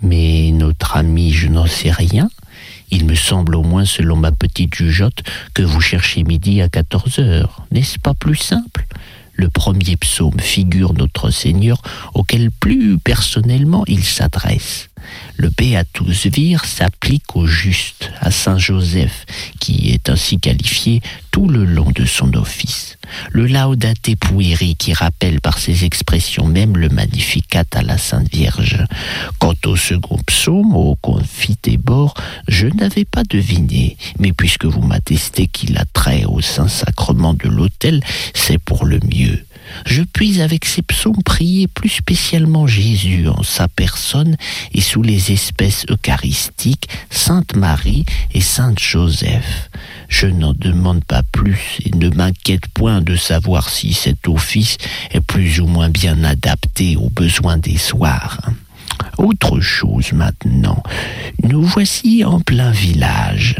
Mais notre ami, je n'en sais rien. Il me semble au moins, selon ma petite jugeote, que vous cherchez midi à 14h. N'est-ce pas plus simple ? Le premier psaume figure notre Seigneur auquel plus personnellement il s'adresse. Le Beatus Vir s'applique au juste, à Saint Joseph, qui est ainsi qualifié tout le long de son office. Le Laudate Pueri qui rappelle par ses expressions même le Magnificat à la Sainte Vierge. Quant au second psaume, au Confitebor, je n'avais pas deviné, mais puisque vous m'attestez qu'il a trait au Saint-Sacrement de l'autel, c'est pour le mieux. Je puis avec ces psaumes prier plus spécialement Jésus en sa personne et sous les espèces eucharistiques, Sainte Marie et Saint Joseph. Je n'en demande pas plus et ne m'inquiète point de savoir si cet office est plus ou moins bien adapté aux besoins des soirs. Autre chose maintenant, nous voici en plein village.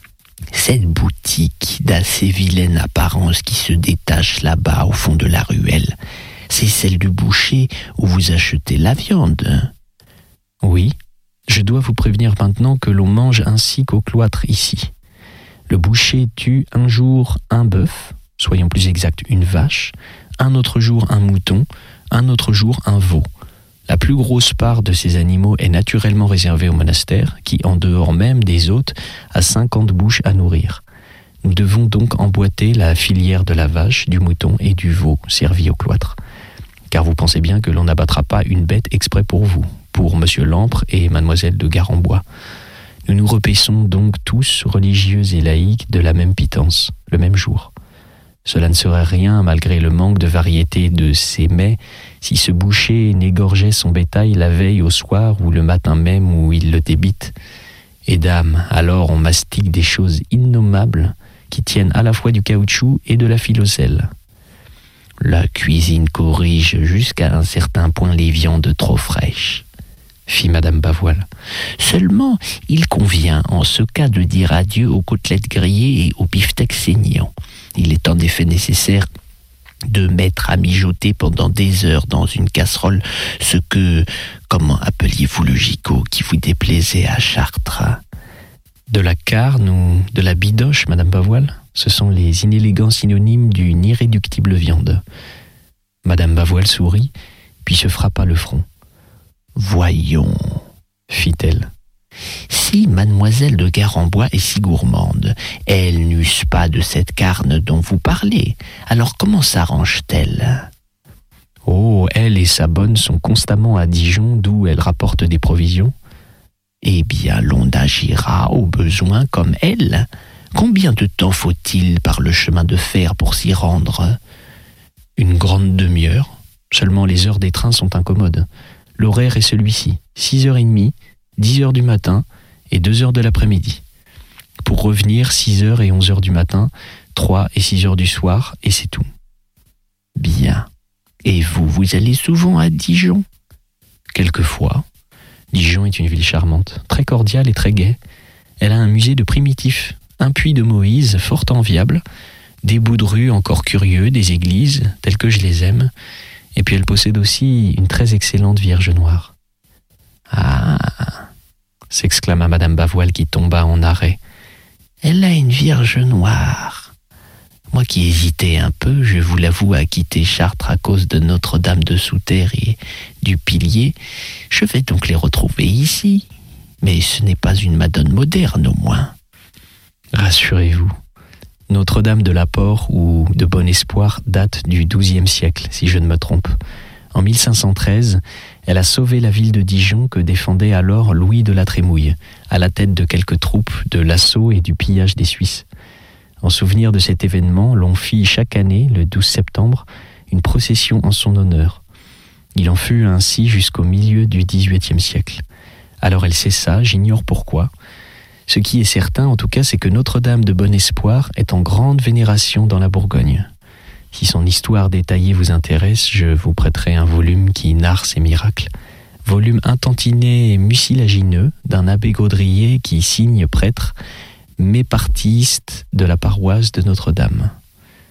Cette boutique d'assez vilaine apparence qui se détache là-bas au fond de la ruelle, c'est celle du boucher où vous achetez la viande. Oui, je dois vous prévenir maintenant que l'on mange ainsi qu'au cloître ici. Le boucher tue un jour un bœuf, soyons plus exacts une vache, un autre jour un mouton, un autre jour un veau. La plus grosse part de ces animaux est naturellement réservée au monastère, qui, en dehors même des hôtes, a 50 bouches à nourrir. Nous devons donc emboîter la filière de la vache, du mouton et du veau servis au cloître. Car vous pensez bien que l'on n'abattra pas une bête exprès pour vous, pour Monsieur Lampre et Mademoiselle de Garembois. Nous nous repaissons donc tous, religieux et laïcs, de la même pitance, le même jour. Cela ne serait rien, malgré le manque de variété de ces mets, si ce boucher n'égorgeait son bétail la veille au soir ou le matin même où il le débite. Et dame, alors on mastique des choses innommables qui tiennent à la fois du caoutchouc et de la filoselle. La cuisine corrige jusqu'à un certain point les viandes trop fraîches, fit Madame Bavoil. Seulement, il convient en ce cas de dire adieu aux côtelettes grillées et aux beefsteaks saignants. Il est en effet nécessaire de mettre à mijoter pendant des heures dans une casserole ce que, comment appeliez-vous le gigot qui vous déplaisait à Chartres ? De la carne ou de la bidoche, Madame Bavoil, ce sont les inélégants synonymes d'une irréductible viande. Madame Bavoil sourit, puis se frappa le front. Voyons, fit-elle. Si Mademoiselle de Garembois est si gourmande, elle n'use pas de cette carne dont vous parlez. Alors comment s'arrange-t-elle ? Oh, elle et sa bonne sont constamment à Dijon, d'où elle rapporte des provisions. Eh bien, l'on agira au besoin comme elle. Combien de temps faut-il par le chemin de fer pour s'y rendre ? Une grande demi-heure. Seulement les heures des trains sont incommodes. L'horaire est celui-ci, 6h30, 10h du matin et 2h de l'après-midi. Pour revenir, 6h et 11h du matin, 3 et 6h du soir, et c'est tout. Bien. Et vous allez souvent à Dijon ? Quelquefois. Dijon est une ville charmante, très cordiale et très gaie. Elle a un musée de primitifs, un puits de Moïse fort enviable, des bouts de rue encore curieux, des églises, telles que je les aime, et puis elle possède aussi une très excellente Vierge noire. Ah ! S'exclama Madame Bavoil qui tomba en arrêt. Elle a une Vierge noire. Moi qui hésitais un peu, je vous l'avoue, à quitter Chartres à cause de Notre-Dame de Souterre et du Pilier, je vais donc les retrouver ici. Mais ce n'est pas une Madone moderne au moins. Rassurez-vous, Notre-Dame de la Porte ou de Bon Espoir date du XIIe siècle, si je ne me trompe. En 1513, elle a sauvé la ville de Dijon que défendait alors Louis de la Trémouille, à la tête de quelques troupes de l'assaut et du pillage des Suisses. En souvenir de cet événement, l'on fit chaque année, le 12 septembre, une procession en son honneur. Il en fut ainsi jusqu'au milieu du XVIIIe siècle. Alors elle cessa, j'ignore pourquoi. Ce qui est certain, en tout cas, c'est que Notre-Dame de Bon Espoir est en grande vénération dans la Bourgogne. Si son histoire détaillée vous intéresse, je vous prêterai un volume qui narre ses miracles. Volume intentiné et mucilagineux d'un abbé Gaudrier qui signe prêtre, mépartiste de la paroisse de Notre-Dame.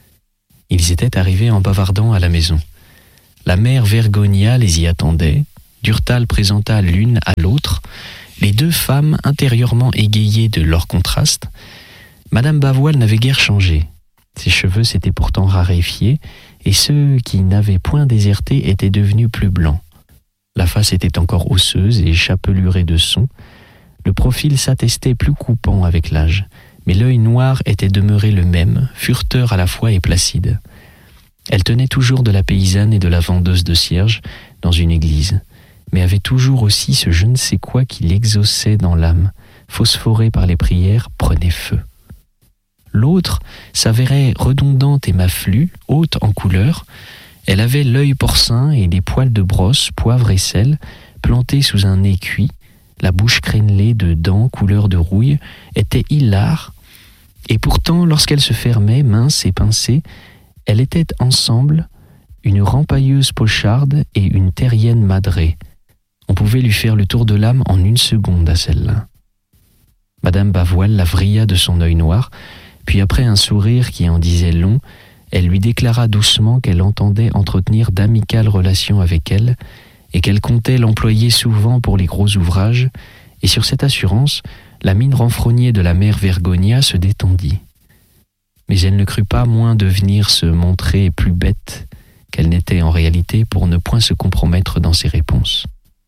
Ils étaient arrivés en bavardant à la maison. La mère Vergonia les y attendait, Durtal présenta l'une à l'autre les deux femmes intérieurement égayées de leur contraste. Madame Bavoil n'avait guère changé. Ses cheveux s'étaient pourtant raréfiés, et ceux qui n'avaient point déserté étaient devenus plus blancs. La face était encore osseuse et chapelurée de son. Le profil s'attestait plus coupant avec l'âge, mais l'œil noir était demeuré le même, fureteur à la fois et placide. Elle tenait toujours de la paysanne et de la vendeuse de cierges dans une église, mais avait toujours aussi ce je ne sais quoi qui l'exauçait dans l'âme, phosphoré par les prières, prenait feu. L'autre s'avérait redondante et maflue, haute en couleur. Elle avait l'œil porcin et les poils de brosse, poivre et sel, plantés sous un nez cuit. La bouche crénelée de dents couleur de rouille était hilare, et pourtant, lorsqu'elle se fermait, mince et pincée, elle était ensemble une rempailleuse pocharde et une terrienne madrée. On pouvait lui faire le tour de l'âme en une seconde à celle-là. Madame Bavoil la vrilla de son œil noir, puis après un sourire qui en disait long, elle lui déclara doucement qu'elle entendait entretenir d'amicales relations avec elle et qu'elle comptait l'employer souvent pour les gros ouvrages, et sur cette assurance, la mine renfrognée de la mère Vergonia se détendit. Mais elle ne crut pas moins devenir se montrer plus bête qu'elle n'était en réalité pour ne point se compromettre dans ses réponses.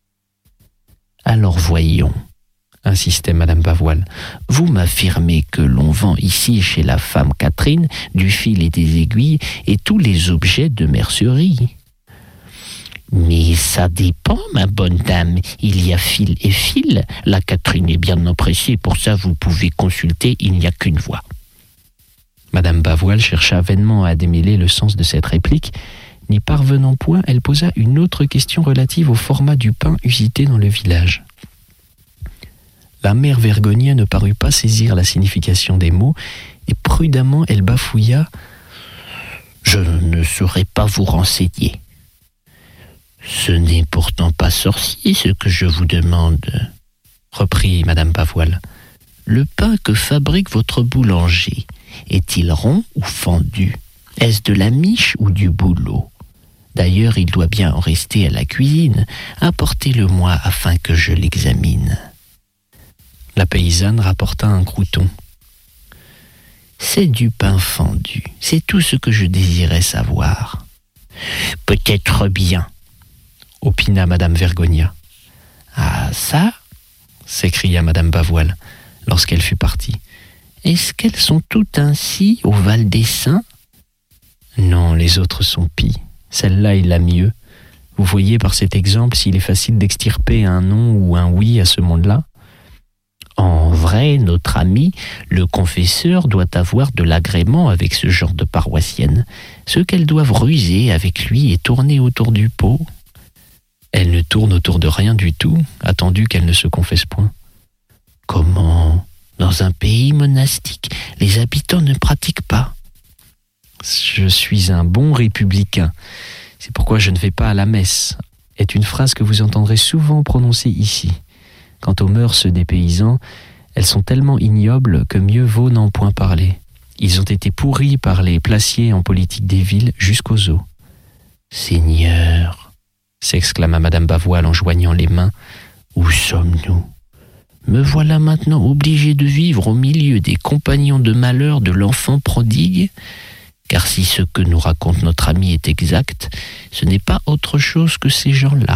« Alors voyons, » insistait Madame Bavoil, « vous m'affirmez que l'on vend ici chez la femme Catherine du fil et des aiguilles et tous les objets de mercerie. » « Mais ça dépend, ma bonne dame, il y a fil et fil. La Catherine est bien empressée, pour ça vous pouvez consulter, il n'y a qu'une voie. » Madame Bavoil chercha vainement à démêler le sens de cette réplique. N'y parvenant point, elle posa une autre question relative au format du pain usité dans le village. La mère Vergonia ne parut pas saisir la signification des mots, et prudemment elle bafouilla « Je ne saurais pas vous renseigner. » « Ce n'est pourtant pas sorcier ce que je vous demande, » reprit Madame Bavoil. « Le pain que fabrique votre boulanger, est-il rond ou fendu? Est-ce de la miche ou du bouleau? D'ailleurs, il doit bien en rester à la cuisine. Apportez-le-moi afin que je l'examine. » La paysanne rapporta un croûton. « C'est du pain fendu, c'est tout ce que je désirais savoir. »« Peut-être bien, » opina Madame Vergonia. « Ah ça !» s'écria Madame Bavoil lorsqu'elle fut partie. « Est-ce qu'elles sont toutes ainsi au Val des Saints ?»« Non, les autres sont pis. Celle-là est la mieux. Vous voyez par cet exemple s'il est facile d'extirper un non ou un oui à ce monde-là. » En vrai, notre ami, le confesseur, doit avoir de l'agrément avec ce genre de paroissienne. Ce qu'elles doivent ruser avec lui et tourner autour du pot. Elle ne tourne autour de rien du tout, attendu qu'elle ne se confesse point. Comment ? Dans un pays monastique, les habitants ne pratiquent pas. Je suis un bon républicain. C'est pourquoi je ne vais pas à la messe, est une phrase que vous entendrez souvent prononcer ici. Quant aux mœurs des paysans, elles sont tellement ignobles que mieux vaut n'en point parler. Ils ont été pourris par les placiers en politique des villes jusqu'aux os. « Seigneur !» s'exclama Madame Bavoil en joignant les mains. « Où sommes-nous ? Me voilà maintenant obligé de vivre au milieu des compagnons de malheur de l'enfant prodigue, car si ce que nous raconte notre ami est exact, ce n'est pas autre chose que ces gens-là. »